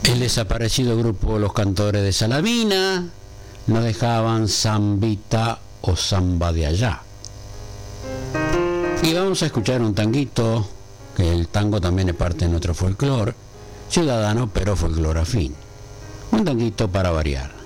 El desaparecido grupo Los Cantores de Salamina nos dejaban Zambita o Zamba de allá. Y vamos a escuchar un tanguito, que el tango también es parte de nuestro folclore, ciudadano pero folclore afín. Un tanguito para variar.